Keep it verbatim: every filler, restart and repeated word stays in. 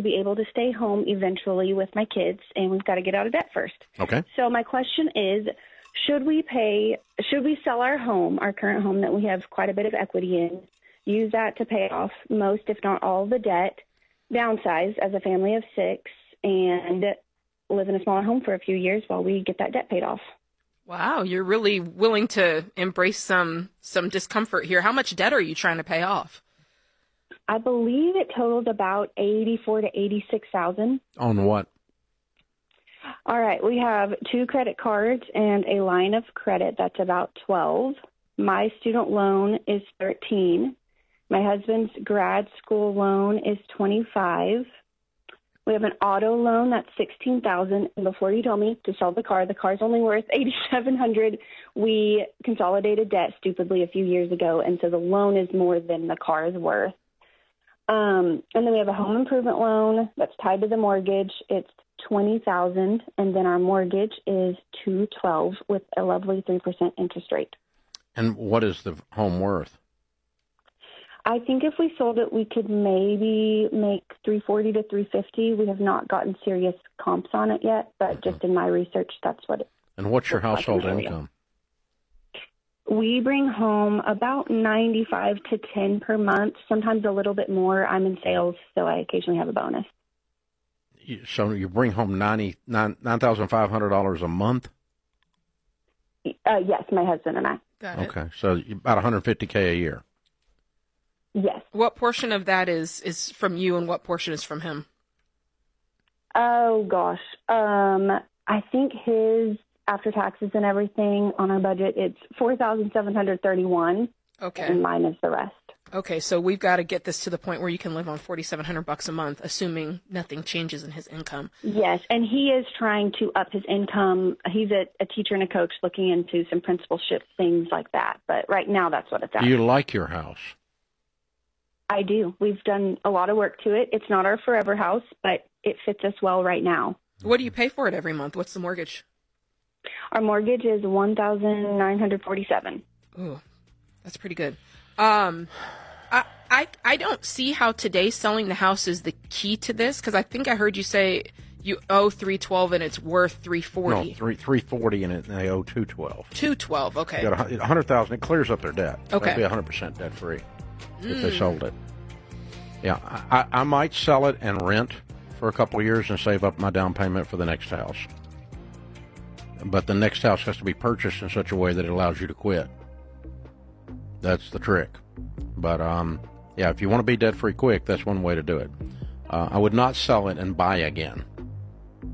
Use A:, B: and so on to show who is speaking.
A: to be able to stay home eventually with my kids, and we've got to get out of debt first.
B: Okay.
A: So my question is, should we pay, should we sell our home, our current home that we have quite a bit of equity in, use that to pay off most, if not all, the debt, downsize as a family of six, and live in a smaller home for a few years while we get that debt paid off?
C: Wow, you're really willing to embrace some some discomfort here. How much debt are you trying to pay off?
A: I believe it totaled about eighty-four to eighty-six thousand.
B: On what?
A: All right, we have two credit cards and a line of credit that's about twelve. My student loan is thirteen. My husband's grad school loan is twenty-five. We have an auto loan that's sixteen thousand. And before you told me to sell the car, the car's only worth eighty-seven hundred. We consolidated debt stupidly a few years ago, and so the loan is more than the car is worth. Um, and then we have a home improvement loan that's tied to the mortgage. It's twenty thousand, and then our mortgage is two twelve with a lovely three percent interest rate.
B: And what is the home worth?
A: I think if we sold it, we could maybe make three forty to three fifty. We have not gotten serious comps on it yet, but just in my research, that's what it.
B: And what's your household income?
A: We bring home about ninety-five to ten per month, sometimes a little bit more. I'm in sales, so I occasionally have a bonus.
B: So you bring home ninety nine nine thousand five hundred dollars a month?
A: Uh, yes, my husband and I.
C: Got it.
B: Okay, so about one hundred fifty K a year.
A: Yes.
C: What portion of that is, is from you and what portion is from him?
A: Oh, gosh. Um, I think his, after taxes and everything on our budget, it's four thousand seven hundred thirty-one.
C: Okay.
A: And mine is the rest.
C: Okay, so we've got to get this to the point where you can live on forty-seven hundred bucks a month, assuming nothing changes in his income.
A: Yes, and he is trying to up his income. He's a, a teacher and a coach looking into some principalship things like that. But right now, that's what it's at.
B: Do you like your house?
A: I do. We've done a lot of work to it. It's not our forever house, but it fits us well right now.
C: What do you pay for it every month? What's the mortgage?
A: Our mortgage is one thousand nine hundred forty-seven.
C: Ooh, that's pretty good. Um, I, I I don't see how today selling the house is the key to this, because I think I heard you say you owe three twelve and it's worth three forty.
B: No, three three forty and it, they owe two twelve.
C: Two twelve, okay.
B: You got a hundred thousand. It clears up their debt.
C: Okay.
B: That'd be a hundred percent debt free if
C: Mm.
B: they sold it. Yeah, I, I might sell it and rent for a couple of years and save up my down payment for the next house. But the next house has to be purchased in such a way that it allows you to quit. That's the trick. But, um, yeah, if you want to be debt-free quick, that's one way to do it. Uh, I would not sell it and buy again.